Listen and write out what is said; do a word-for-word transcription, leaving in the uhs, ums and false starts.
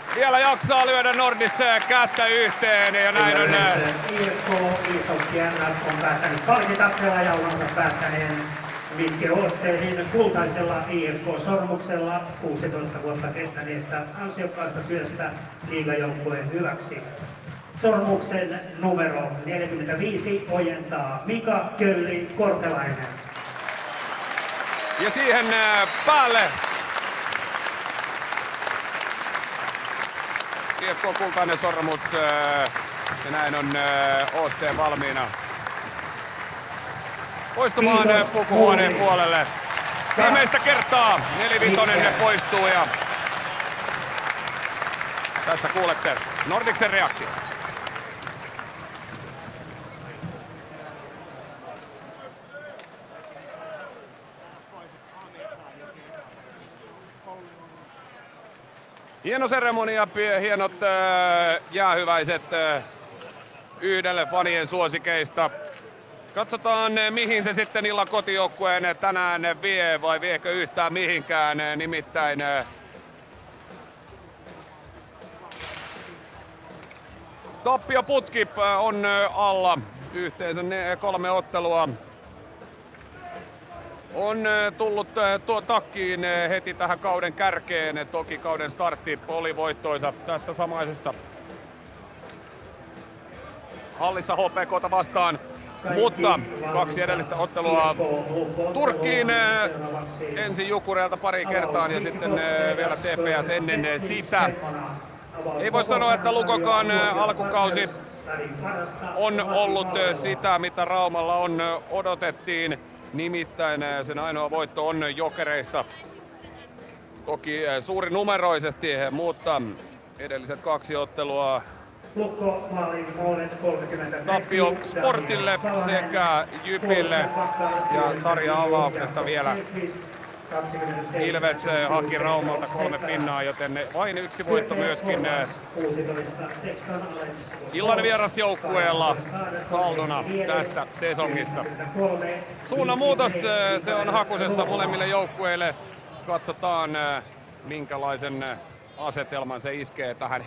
Vielä jaksaa lyödä Nordissa kättä yhteen ja näin on. I F K Ishockey N F on päättänyt palkita pelaajallansa päättäneen Mikke Åstedin kultaisella I F K-sormuksella kuusitoista vuotta kestäneestä ansiokkaasta työstä liigajoukkueen hyväksi. Sormuksen numero neljäkymmentäviisi ojentaa Mika Kölli Kortelainen. Ja siihen päälle I F K kultainen sormus ja näin on Åsted valmiina poistumaan pukuhuoneen puolelle. Viimeistä kertaa nelivitonen poistuu ja tässä kuulette Nordicsen reaktio. Hieno seremonia, hienot äh, jäähyväiset äh, yhdelle fanien suosikeista. Katsotaan, mihin se sitten illan kotijoukkueen tänään vie vai viekö yhtään mihinkään. Nimittäin äh, tappioputki on alla. Yhteensä ne kolme ottelua on tullut tuo takkiin heti tähän kauden kärkeen. Toki kauden startti oli voittoisa tässä samaisessa hallissa H P K:ta vastaan. Mutta kaksi edellistä ottelua Turkkiin ensin Jukureelta pari kertaa ja sitten vielä T P S ennen sitä. Ei voi sanoa, että Lukokaan alkukausi on ollut sitä, mitä Raumalla on odotettiin. Nimittäin sen ainoa voitto on Jokereista. Toki suuri numeroisesti, mutta edelliset kaksi ottelua tappio Sportille sekä Jypille ja sarja-avauksesta vielä Ilves haki Raumalta kolme pinnaa, joten vain yksi voitto myöskin illan vierasjoukkueella saldona tästä sesongista. Suunnanmuutos se on hakusessa molemmille joukkueille. Katsotaan minkälaisen asetelman se iskee tähän